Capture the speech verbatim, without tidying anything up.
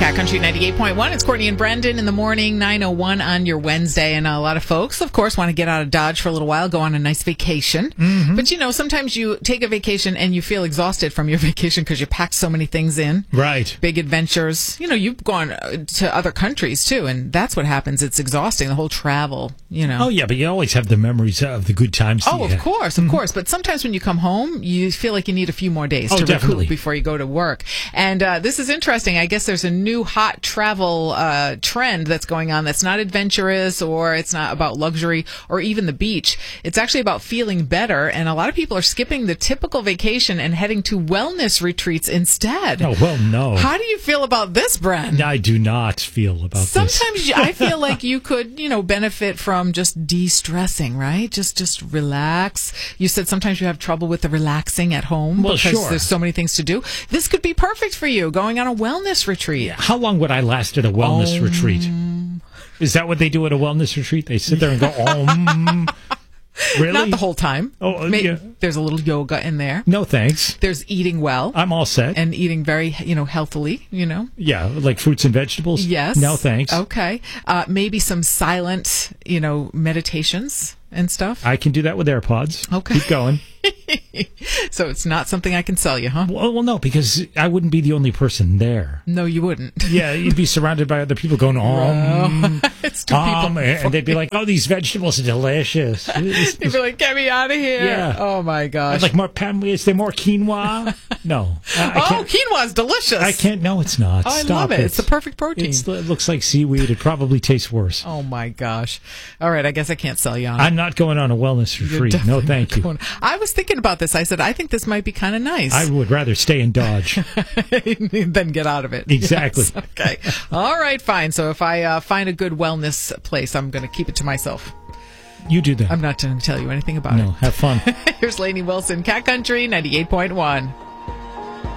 Cat Country ninety-eight point one. It's Courtney and Brendan in the morning, nine oh one on your Wednesday. And a lot of folks, of course, want to get out of Dodge for a little while, go on a nice vacation. Mm-hmm. But, you know, sometimes you take a vacation and you feel exhausted from your vacation because you packed so many things in. Right. Big adventures. You know, you've gone to other countries, too, and that's what happens. It's exhausting, the whole travel, you know. Oh, yeah, but you always have the memories of the good times. Oh, of course, of mm-hmm. course. But sometimes when you come home, you feel like you need a few more days oh, to definitely. recoup before you go to work. And uh, this is interesting. I guess there's a new hot travel uh, trend that's going on that's not adventurous, or it's not about luxury or even the beach. It's actually about feeling better, and a lot of people are skipping the typical vacation and heading to wellness retreats instead. Oh, well, no. How do you feel about this, Bren? I do not feel about Sometimes this. I feel like you could, you know, benefit from just de-stressing, right? Just just relax. You said sometimes you have trouble with the relaxing at home well, because sure. there's so many things to do. This could be perfect for you, going on a wellness retreat. How long would I last at a wellness um, retreat? Is that what they do at a wellness retreat? They sit there and go, um... Really? Not the whole time. Oh, Maybe yeah. There's a little yoga in there. No, thanks. There's eating well. I'm all set. And eating very, you know, healthily, you know. Yeah, like fruits and vegetables? Yes. No, thanks. Okay. Uh, maybe some silent, you know, meditations and stuff. I can do that with AirPods. Okay. Keep going. So it's not something I can sell you, huh? Well, well, no, because I wouldn't be the only person there. No, you wouldn't. Yeah, you'd be surrounded by other people going, um, it's two um, people. And they'd be like, oh, these vegetables are delicious. You'd be like, get me out of here. Yeah. Oh, my gosh. I'd like more pan. Is there more quinoa? No. I, I oh, quinoa's delicious. I can't. No, it's not. Oh, I Stop love it. it. It's the perfect protein. It's, it looks like seaweed. It probably tastes worse. Oh, my gosh. All right, I guess I can't sell you on it. I'm not going on a wellness retreat. No, thank you. Going. I was thinking about this. I said, I think this might be kind of nice. I would rather stay in Dodge than get out of it. Exactly. Yes. Okay. All right, fine. So if I uh, find a good wellness place, I'm going to keep it to myself. You do that. I'm not going to tell you anything about no, it. No, have fun. Here's Lainey Wilson, Cat Country ninety-eight point one.